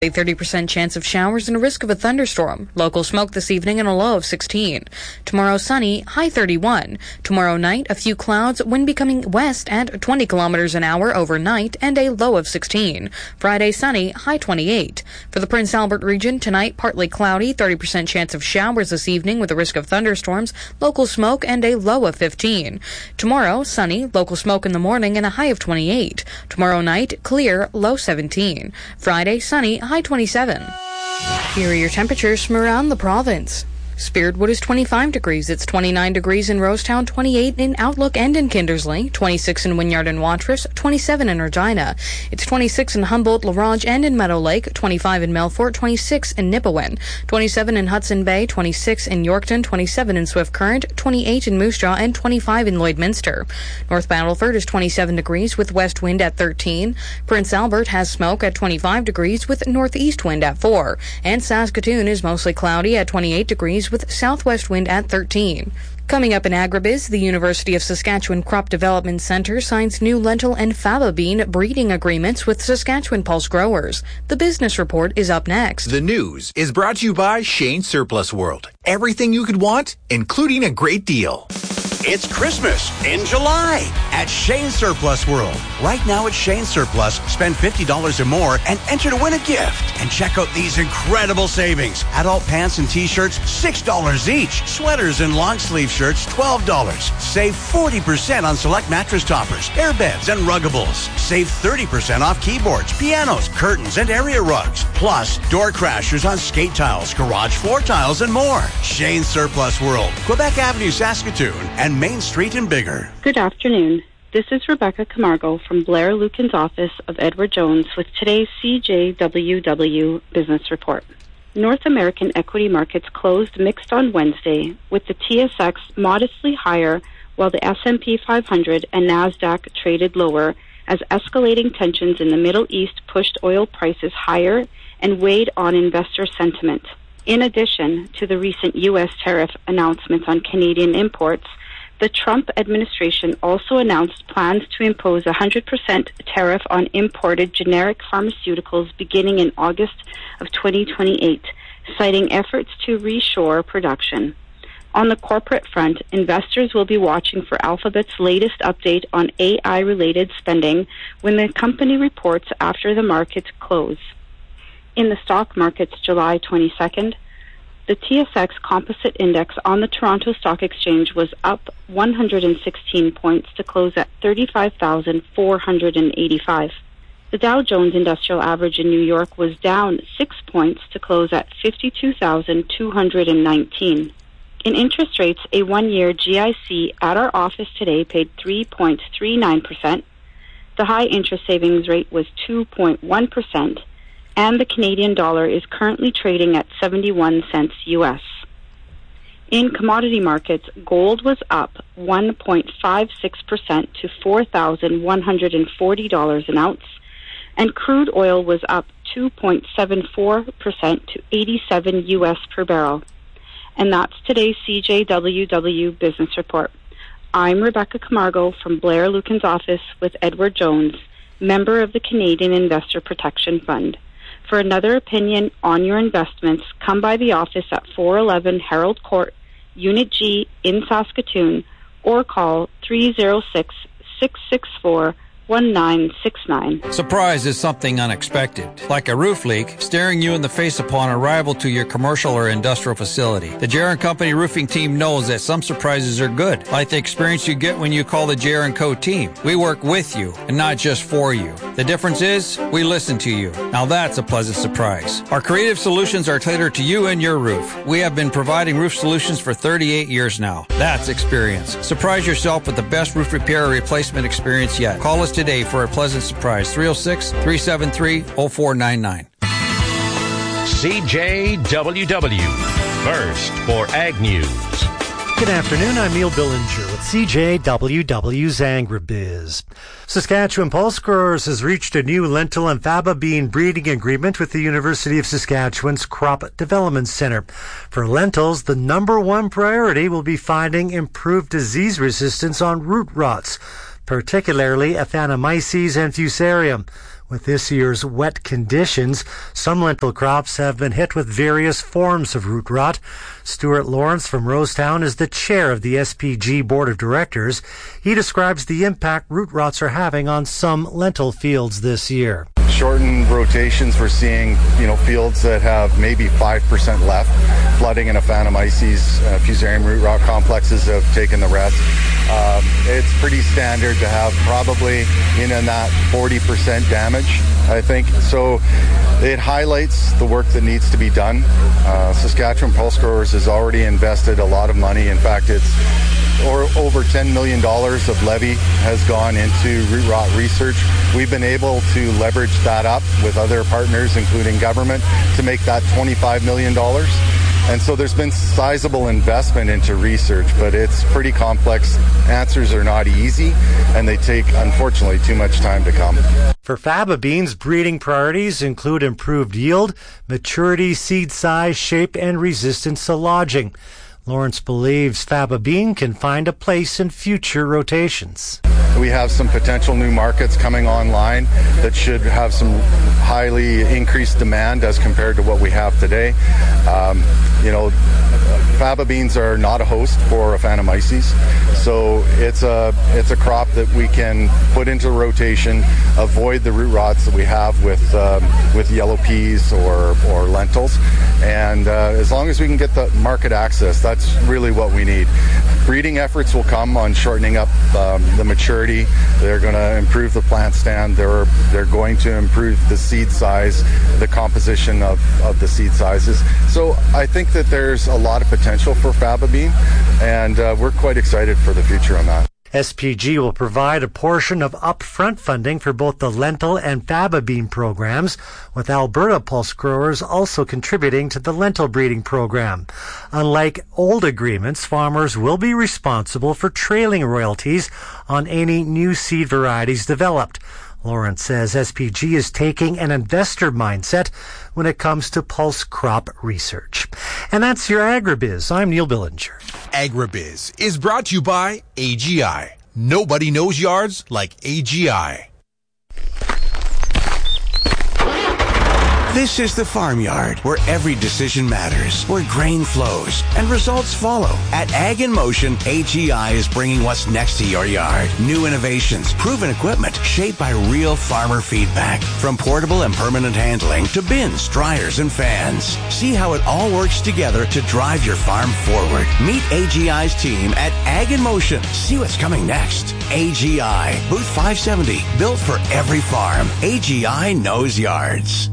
A 30% chance of showers and a risk of a thunderstorm. Local smoke this evening and a low of 16. Tomorrow sunny, high 31. Tomorrow night, a few clouds, wind becoming west at 20 kilometers an hour overnight and a low of 16. Friday sunny, high 28. For the Prince Albert region, tonight partly cloudy, 30% chance of showers this evening with a risk of thunderstorms, local smoke and a low of 15. Tomorrow sunny, local smoke in the morning and a high of 28. Tomorrow night, clear, low 17. Friday sunny, high 27. Here are your temperatures from around the province. Spiritwood is 25 degrees. It's 29 degrees in Rosetown, 28 in Outlook and in Kindersley, 26 in Wynyard and Watrous, 27 in Regina. It's 26 in Humboldt, La Ronge, and in Meadow Lake, 25 in Melfort, 26 in Nipawin, 27 in Hudson Bay, 26 in Yorkton, 27 in Swift Current, 28 in Moose Jaw, and 25 in Lloydminster. North Battleford is 27 degrees with west wind at 13. Prince Albert has smoke at 25 degrees with northeast wind at 4. And Saskatoon is mostly cloudy at 28 degrees with southwest wind at 13. Coming up in Agribiz, the University of Saskatchewan Crop Development Centre signs new lentil and faba bean breeding agreements with Saskatchewan pulse growers. The business report is up next. The news is brought to you by Shane Surplus World. Everything you could want, including a great deal. It's Christmas in July at Shane Surplus World. Right now at Shane Surplus, spend $50 or more and enter to win a gift. And check out these incredible savings. Adult pants and t-shirts, $6 each. Sweaters and long sleeve shirts, $12. Save 40% on select mattress toppers, airbeds, and ruggables. Save 30% off keyboards, pianos, curtains, and area rugs. Plus, door crashers on skate tiles, garage floor tiles, and more. Shane Surplus World, Quebec Avenue, Saskatoon, and Main Street in Bigger. Good afternoon. This is Rebecca Camargo from Blair Lucan's office of Edward Jones with today's CJWW Business Report. North American equity markets closed mixed on Wednesday, with the TSX modestly higher while the S&P 500 and NASDAQ traded lower as escalating tensions in the Middle East pushed oil prices higher and weighed on investor sentiment. In addition to the recent U.S. tariff announcements on Canadian imports, the Trump administration also announced plans to impose a 100% tariff on imported generic pharmaceuticals beginning in August of 2028, citing efforts to reshore production. On the corporate front, investors will be watching for Alphabet's latest update on AI-related spending when the company reports after the markets close. In the stock markets July 22nd, the TSX Composite Index on the Toronto Stock Exchange was up 116 points to close at 35,485. The Dow Jones Industrial Average in New York was down 6 points to close at 52,219. In interest rates, a one-year GIC at our office today paid 3.39%. The high interest savings rate was 2.1%. And the Canadian dollar is currently trading at 71 cents U.S. In commodity markets, gold was up 1.56% to $4,140 an ounce, and crude oil was up 2.74% to 87 U.S. per barrel. And that's today's CJWW Business Report. I'm Rebecca Camargo from Blair Lucan's office with Edward Jones, member of the Canadian Investor Protection Fund. For another opinion on your investments, come by the office at 411 Harold Court, Unit G in Saskatoon, or call 306-664-1969. Surprise is something unexpected, like a roof leak staring you in the face upon arrival to your commercial or industrial facility. The J.R. & Company roofing team knows that some surprises are good, like the experience you get when you call the J.R. & Co. team. We work with you and not just for you. The difference is we listen to you. Now that's a pleasant surprise. Our creative solutions are tailored to you and your roof. We have been providing roof solutions for 38 years now. That's experience. Surprise yourself with the best roof repair or replacement experience yet. Call us today for a pleasant surprise. 306-373-0499. CJWW. First for Ag News. Good afternoon, I'm Neil Billinger with CJWW's Agribiz. Saskatchewan Pulse Growers has reached a new lentil and faba bean breeding agreement with the University of Saskatchewan's Crop Development Centre. For lentils, the number one priority will be finding improved disease resistance on root rots, particularly Aphanomyces and Fusarium, With this year's wet conditions, some lentil crops have been hit with various forms of root rot. Stuart Lawrence from Rosetown is the chair of the SPG Board of Directors. He describes the impact root rots are having on some lentil fields this year. Shortened rotations, we're seeing, fields that have maybe 5% left. Flooding and Aphanomyces, Fusarium root rot complexes have taken the rest. It's pretty standard to have probably in that 40% damage, I think. So it highlights the work that needs to be done. Saskatchewan Pulse Growers has already invested a lot of money. In fact, it's over $10 million of levy has gone into root rot research. We've been able to leverage that up with other partners, including government, to make that $25 million. And so there's been sizable investment into research, but it's pretty complex. Answers are not easy, and they take, unfortunately, too much time to come. For faba beans, breeding priorities include improved yield, maturity, seed size, shape, and resistance to lodging. Lawrence believes faba bean can find a place in future rotations. We have some potential new markets coming online that should have some highly increased demand as compared to what we have today. Faba beans are not a host for Aphanomyces, so it's a crop that we can put into rotation, avoid the root rots that we have with yellow peas or lentils, and as long as we can get the market access, that's really what we need. Breeding efforts will come on shortening up the maturity. They're going to improve the plant stand. They're going to improve the seed size, the composition of the seed sizes. So I think that there's a lot of potential for faba bean, and we're quite excited for the future on that. SPG will provide a portion of upfront funding for both the lentil and faba bean programs, with Alberta Pulse Growers also contributing to the lentil breeding program. Unlike old agreements, farmers will be responsible for trailing royalties on any new seed varieties developed. Lawrence says SPG is taking an investor mindset when it comes to pulse crop research. And that's your Agribiz. I'm Neil Billinger. Agribiz is brought to you by AGI. Nobody knows yards like AGI. This is the Farmyard, where every decision matters, where grain flows and results follow. At Ag in Motion, AGI is bringing what's next to your yard. New innovations, proven equipment, shaped by real farmer feedback. From portable and permanent handling to bins, dryers, and fans. See how it all works together to drive your farm forward. Meet AGI's team at Ag in Motion. See what's coming next. AGI, booth 570, built for every farm. AGI knows yards.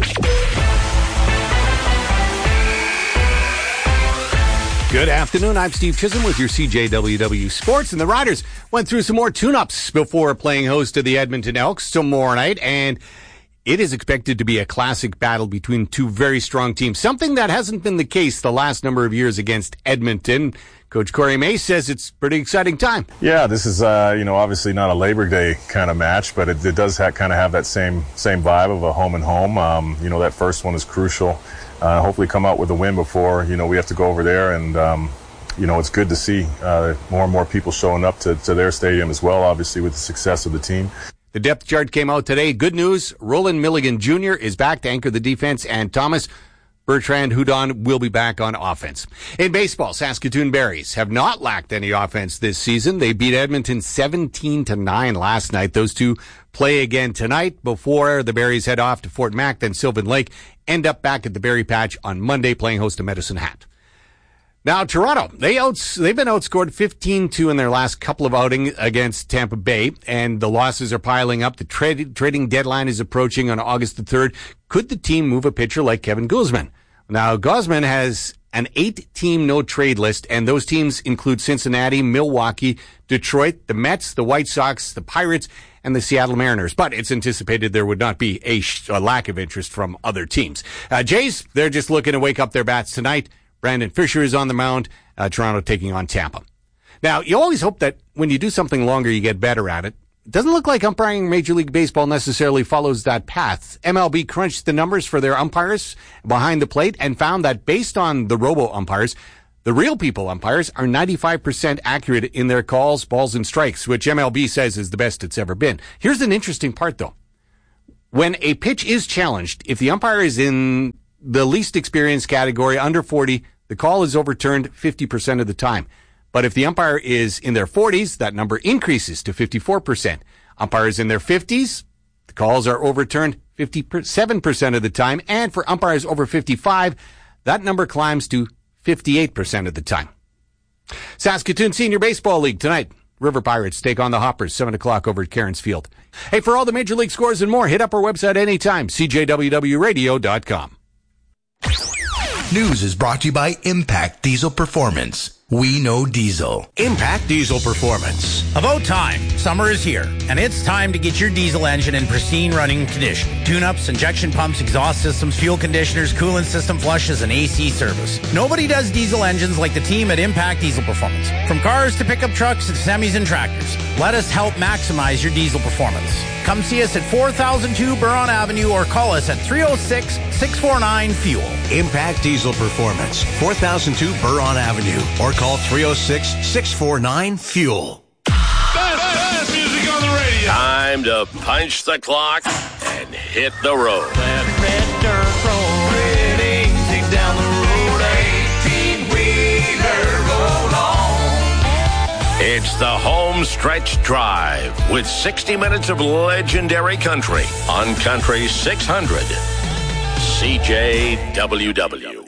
Good afternoon. I'm Steve Chisholm with your CJWW Sports. And the Riders went through some more tune-ups before playing host to the Edmonton Elks tomorrow night. And it is expected to be a classic battle between two very strong teams, something that hasn't been the case the last number of years against Edmonton. Coach Corey May says it's a pretty exciting time. Yeah, this is, obviously not a Labor Day kind of match, but it does kind of have that same vibe of a home and home. That first one is crucial. Hopefully come out with a win before, we have to go over there. And, it's good to see more and more people showing up to their stadium as well, obviously, with the success of the team. The depth chart came out today. Good news, Roland Milligan Jr. is back to anchor the defense, and Thomas Bertrand Hudon will be back on offense. In baseball, Saskatoon Berries have not lacked any offense this season. They beat Edmonton 17-9 last night. Those two play again tonight before the Berries head off to Fort Mac, then Sylvan Lake, end up back at the Berry Patch on Monday playing host to Medicine Hat. Now, Toronto, they've been outscored 15-2 in their last couple of outings against Tampa Bay, and the losses are piling up. The trading deadline is approaching on August the 3rd. Could the team move a pitcher like Kevin Gausman? Now, Gausman has an 8-team no-trade list, and those teams include Cincinnati, Milwaukee, Detroit, the Mets, the White Sox, the Pirates, and the Seattle Mariners. But it's anticipated there would not be a lack of interest from other teams. Jays, they're just looking to wake up their bats tonight. Brandon Fisher is on the mound, Toronto taking on Tampa. Now, you always hope that when you do something longer, you get better at it. It doesn't look like umpiring Major League Baseball necessarily follows that path. MLB crunched the numbers for their umpires behind the plate and found that based on the robo-umpires, the real people umpires are 95% accurate in their calls, balls, and strikes, which MLB says is the best it's ever been. Here's an interesting part, though. When a pitch is challenged, if the umpire is in the least experienced category, under 40, the call is overturned 50% of the time. But if the umpire is in their 40s, that number increases to 54%. Umpires in their 50s, the calls are overturned 57% of the time. And for umpires over 55, that number climbs to 58% of the time. Saskatoon Senior Baseball League tonight. River Pirates take on the Hoppers, 7 o'clock over at Cairns Field. Hey, for all the Major League scores and more, hit up our website anytime, cjwwradio.com. News is brought to you by Impact Diesel Performance. We know diesel. Impact Diesel Performance. About time. Summer is here, and it's time to get your diesel engine in pristine running condition. Tune-ups, injection pumps, exhaust systems, fuel conditioners, coolant system flushes, and AC service. Nobody does diesel engines like the team at Impact Diesel Performance. From cars to pickup trucks to semis and tractors, let us help maximize your diesel performance. Come see us at 4002 Buron Avenue or call us at 306-649-FUEL. Impact Diesel Performance, 4002 Buron Avenue, or call 306-649-FUEL. Best music on the radio. Time to punch the clock and hit the road. That red dirt road, red 18 down the road, 18-wheeler, roll on. It's the Home Stretch Drive with 60 minutes of legendary country on Country 600. CJWW.